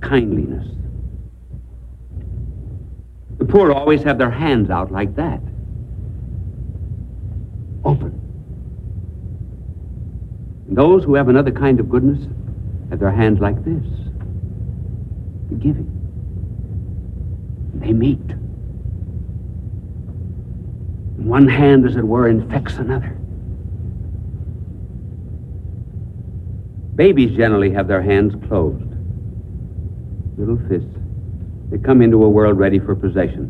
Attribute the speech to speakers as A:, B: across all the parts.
A: kindliness. The poor always have their hands out like that. Open. And those who have another kind of goodness have their hands like this. Forgiving. They meet. And one hand, as it were, infects another. Babies generally have their hands closed. Little fists. They come into a world ready for possession.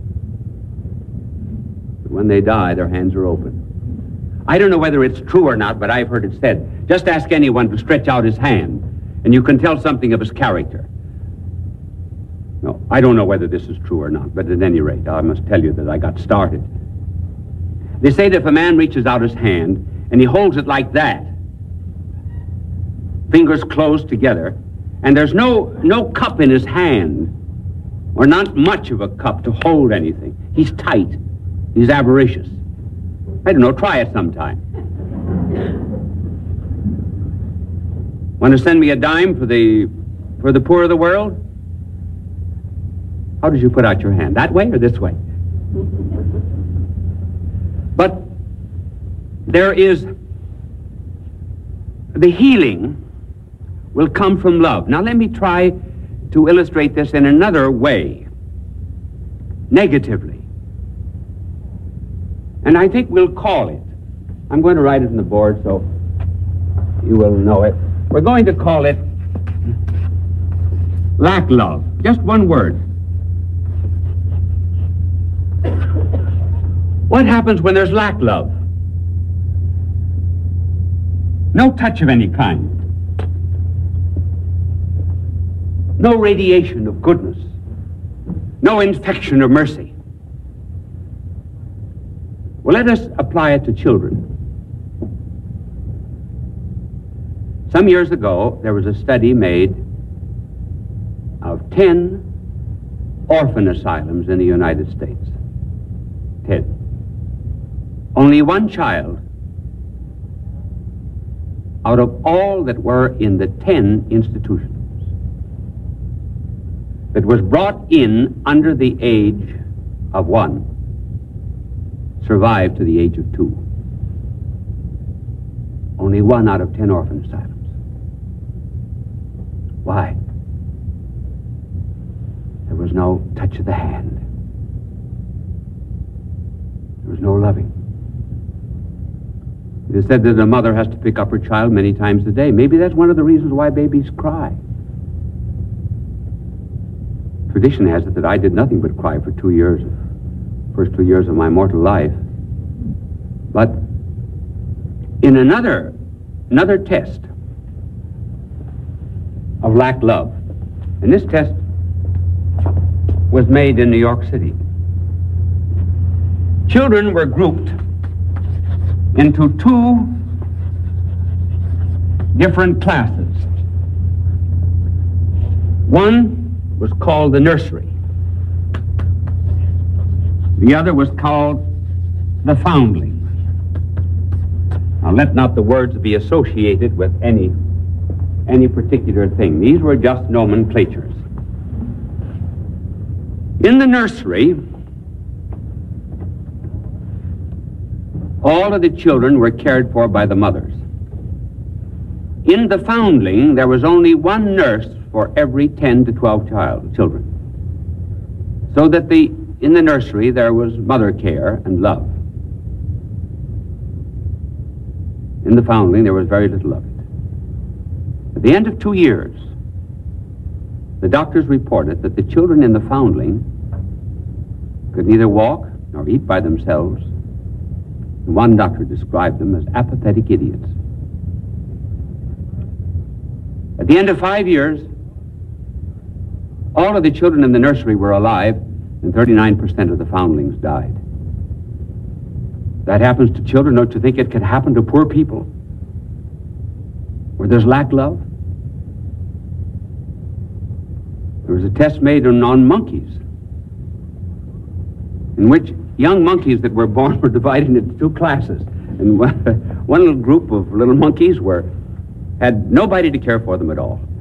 A: But when they die, their hands are open. I don't know whether it's true or not, but I've heard it said. Just ask anyone to stretch out his hand, and you can tell something of his character. No, I don't know whether this is true or not, but at any rate, I must tell you that I got started. They say that if a man reaches out his hand, and he holds it like that, fingers closed together, and there's no cup in his hand, or not much of a cup to hold anything. He's tight. He's avaricious. I don't know, try it sometime. Want to send me a dime for the poor of the world? How did you put out your hand? That way or this way? But there is the healing will come from love. Now let me try to illustrate this in another way, negatively. And I think we'll call it, I'm going to write it on the board so you will know it. We're going to call it lack love. Just one word. What happens when there's lack love? No touch of any kind. No radiation of goodness. No infection of mercy. Well, let us apply it to children. Some years ago, there was a study made of 10 orphan asylums in the United States. 10. Only one child out of all that were in the 10 institutions that was brought in under the age of 1 survived to the age of 2. Only 1 out of 10 orphan asylums. Why? There was no touch of the hand. There was no loving. It is said that a mother has to pick up her child many times a day. Maybe that's one of the reasons why babies cry. Tradition has it that I did nothing but cry for 2 years, first 2 years of my mortal life. But in another test of lack love, and this test was made in New York City, children were grouped into 2 different classes. One was called the nursery. The other was called the foundling. Now let not the words be associated with any particular thing. These were just nomenclatures. In the nursery, all of the children were cared for by the mothers. In the foundling, there was only one nurse for every 10 to 12 children. So that in the nursery, there was mother care and love. In the foundling, there was very little of it. At the end of 2 years, the doctors reported that the children in the foundling could neither walk nor eat by themselves. And one doctor described them as apathetic idiots. At the end of 5 years, all of the children in the nursery were alive, and 39% of the foundlings died. That happens to children. Don't you think it could happen to poor people where there's lack love? There was a test made on monkeys, in which young monkeys that were born were divided into 2 classes. And one little group of little monkeys had nobody to care for them at all.